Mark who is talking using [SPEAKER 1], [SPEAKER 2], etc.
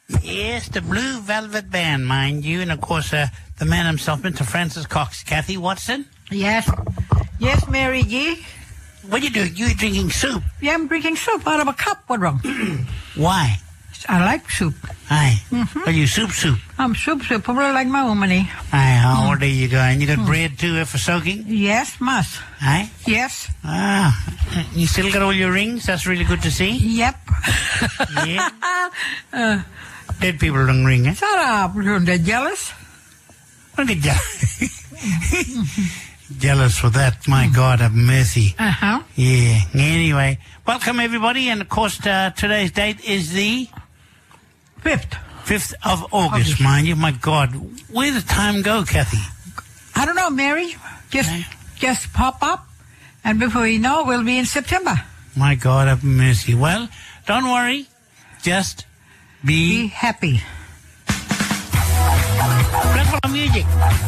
[SPEAKER 1] Yes, the Blue Velvet Band, mind you, and of course the man himself, Mr. Francis Cox. Kathy Watson?
[SPEAKER 2] Yes. Yes, Mary G.
[SPEAKER 1] What are you doing? You're drinking soup.
[SPEAKER 2] Yeah, I'm drinking soup out of a cup. What wrong?
[SPEAKER 1] Why?
[SPEAKER 2] I like soup.
[SPEAKER 1] Aye. Are you soup?
[SPEAKER 2] I'm soup. Probably like my woman.
[SPEAKER 1] Aye, oh, there you go. And you got bread too for soaking?
[SPEAKER 2] Yes, must.
[SPEAKER 1] Aye?
[SPEAKER 2] Yes.
[SPEAKER 1] Ah, you still got all your rings? That's really good to see.
[SPEAKER 2] Yep.
[SPEAKER 1] Yeah. Dead people don't ring, eh?
[SPEAKER 2] Shut up. They're jealous.
[SPEAKER 1] Don't get jealous. Jealous for that. My God, have mercy.
[SPEAKER 2] Uh-huh.
[SPEAKER 1] Yeah. Anyway, welcome everybody. And of course, today's date is the 5th of August, mind you. My God, where did the time go, Kathy?
[SPEAKER 2] I don't know, Mary. Just pop up, and before you know, we'll be in September.
[SPEAKER 1] My God, have mercy. Well, don't worry. Just be
[SPEAKER 2] happy.
[SPEAKER 1] Play for the music.